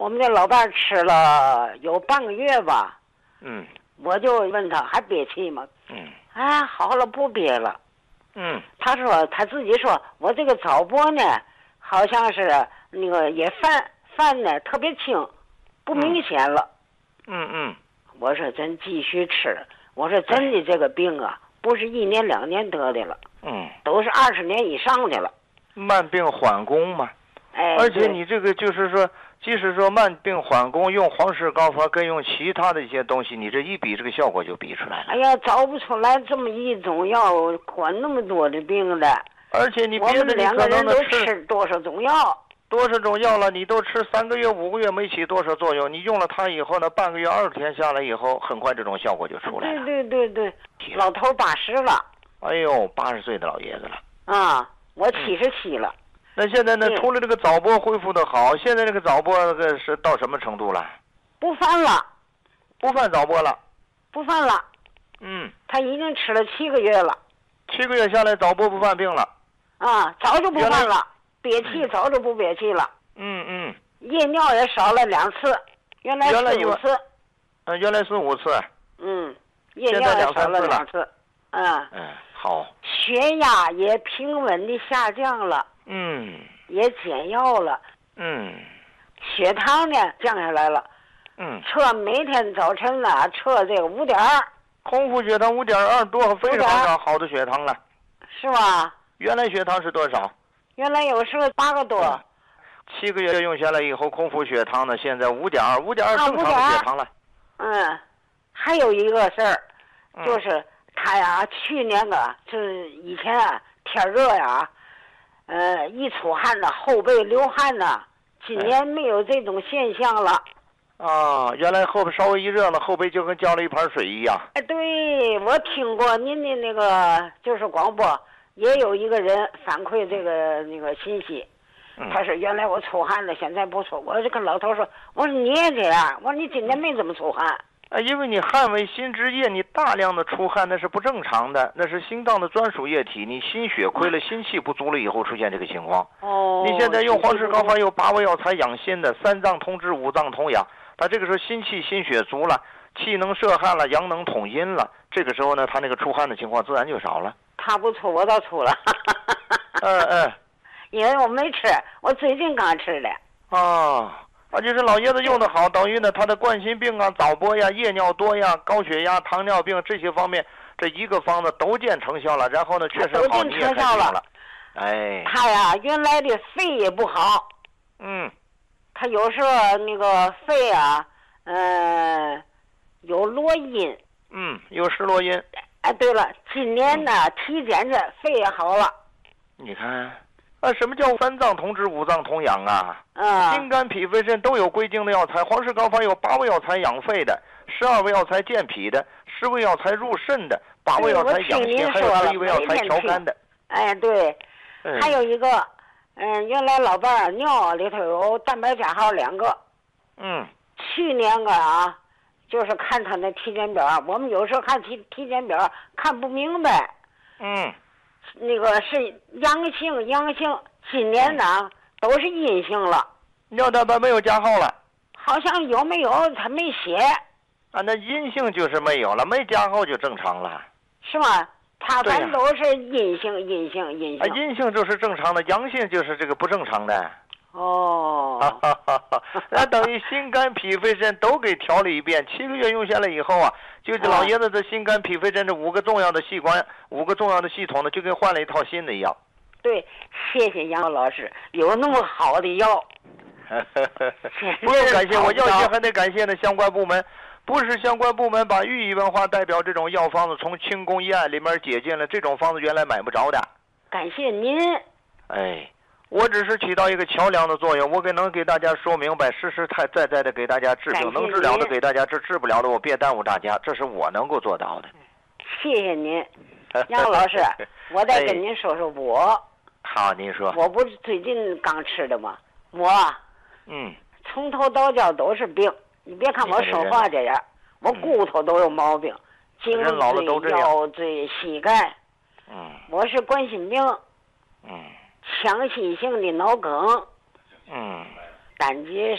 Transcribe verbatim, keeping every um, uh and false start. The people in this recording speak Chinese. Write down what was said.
我们的老伴吃了有半个月吧。 嗯。 我就问他还憋气吗？ 嗯。 哎，好了，不憋了。 嗯。 他说他自己说，我这个早搏呢，好像是那个也犯犯呢特别轻，不明显了。 嗯嗯。 我说咱继续吃。我说真的这个病啊，不是一年两年得的了。 嗯。 都是二十年以上的了。 慢病缓攻嘛。 哎。 而且你这个就是说。即使说慢病缓攻，用黄氏高发跟用其他的一些东西，你这一比，这个效果就比出来了。 哎呀，找不出来这么一种药管那么多的病的。 而且你别的我们两个人都吃吃多少种药？ 多少种药了？你都吃三个月、五个月没起多少作用，你用了它以后呢，半个月、二十天下来以后，很快这种效果就出来了。 对对对对，老头八十了。 哎呦，八十岁的老爷子了。 啊，我七十七了。 嗯那现在呢？除了这个早搏恢复的好，现在这个早搏那个是到什么程度了？ 不犯了， 不犯早搏了， 不犯了。 嗯， 他已经吃了七个月了。 七个月下来，早搏不犯病了。 啊，早就不犯了，憋气早就不憋气了。 嗯嗯。 夜尿也少了两次，原来四五次。 嗯，原来是五次。 嗯，夜尿也少了两次。嗯。 嗯，好。 血压也平稳的下降了。 嗯， 也减药了。 嗯， 血糖呢降下来了。 嗯， 测每天早晨呢测这个五点二， 空腹血糖五点二多，非常常好的血糖了， 是吧？ 原来血糖是多少？ 原来有时候八个多。 嗯、七个月用下来以后，空腹血糖呢现在五点二，五点二正常的血糖了。 嗯，还有一个事儿，就是他呀，去年啊，就是以前啊天热呀。呃，一出汗呢，后背流汗呢。今年没有这种现象了。 啊，原来后背稍微一热了，后背就跟浇了一盆水一样。 哎，对，我听过您的那个就是广播，也有一个人反馈这个那个信息。 嗯、 他说原来我出汗了，现在不出。我就跟老头说，我说你也这样，我说你今年没怎么出汗。 啊，因为你汗为心之液，你大量的出汗那是不正常的，那是心脏的专属液体，你心血亏了，心气不足了以后出现这个情况。 哦。 你现在用黄氏高发有八味药材养心的，三脏通志，五脏同养，他这个时候心气心血足了，气能摄汗了，阳能统阴了，这个时候呢，他那个出汗的情况自然就少了。 他不出，我倒出了。 嗯嗯。 因为我没吃，我最近刚吃的。 哦。啊，就是老爷子用的好，等于呢，他的冠心病啊、早搏呀、夜尿多呀、高血压、糖尿病这些方面，这一个方子都见成效了。然后呢，确实好，你也看效了。哎。 他呀，原来的肺也不好。 嗯。 他有时候那个肺啊，嗯、呃，有落阴。 嗯，有湿落阴。 哎，对了，今年呢，嗯、体检这肺也好了。 你看。啊，什么叫三脏同治，五脏同养啊？ 啊， 心肝脾肺肾都有归经的药材。黄氏高发有八味药材养肺的，十二味药材健脾的，十味药材入肾的，八味药材养心，还有十一味药材调肝的。 哎，对，嗯、还有一个，嗯，原来老伴儿尿里头有蛋白加号两个。 嗯。 去年个啊，就是看他那体检表，我们有时候看体体检表看不明白。 嗯。 那个是阳性，阳性，今年呢、嗯、都是阴性了。 尿蛋白没有加号了？ 好像有没有他没写。 啊，那阴性就是没有了，没加号就正常了。 是吗？他反正都是阴性，阴性，阴性。 啊，阴性就是正常的，阳性就是这个不正常的。 哦。 那等于心肝脾肺肾都给调了一遍，七个月用下来以后啊，就是老爷子的心肝脾肺肾这五个重要的器官，五个重要的系统呢，就跟换了一套新的药。 对，谢谢杨老师，有那么好的药。 不用感谢我，要谢还得感谢呢相关部门。不是相关部门把寓意文化代表这种药方子从轻工医案里面解禁了，这种方子原来买不着的。 感谢您。 哎。我只是起到一个桥梁的作用，我给能给大家说明白，实实在在在的给大家治病，能治疗的给大家治，治不了的我别耽误大家，这是我能够做到的。 谢谢您，杨老师，我再跟您说说我。 哎、好，您说。 我不是最近刚吃的吗？我， 嗯， 从头到脚都是病。你别看我说话这样，我骨头都有毛病，颈椎、腰椎、膝盖。 嗯。 我是冠心病。 嗯。 强心性的脑梗， 嗯， 胆结